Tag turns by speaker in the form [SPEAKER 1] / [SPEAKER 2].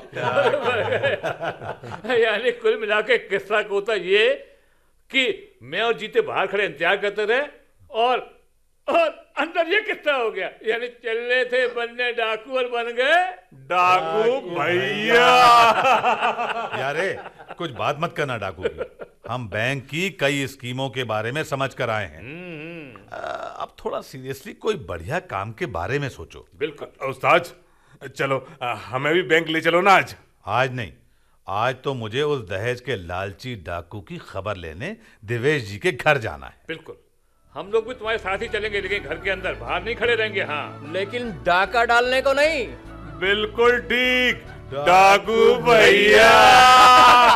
[SPEAKER 1] यानी कुल मिला के किस्सा को होता ये कि मैं और जीते बाहर खड़े इंतजार करते रहे और अंदर ये किस्सा हो गया। यानी चले थे बनने डाकू और बन गए
[SPEAKER 2] डाकू भैया।
[SPEAKER 3] यारे कुछ बात मत करना डाकू की। हम बैंक की कई स्कीमों के बारे में समझ कर आए हैं। अब थोड़ा सीरियसली कोई बढ़िया काम के बारे में सोचो।
[SPEAKER 1] बिल्कुल
[SPEAKER 2] उस्ताद, चलो हमें भी बैंक ले चलो ना।
[SPEAKER 3] आज नहीं, आज तो मुझे उस दहेज के लालची डाकू की खबर लेने देवेश जी के घर जाना है।
[SPEAKER 1] बिल्कुल, हम लोग भी तुम्हारे साथ ही चलेंगे, लेकिन घर के अंदर, बाहर नहीं खड़े रहेंगे। हाँ,
[SPEAKER 4] लेकिन डाका डालने को नहीं।
[SPEAKER 2] बिल्कुल ठीक डाकू भैया।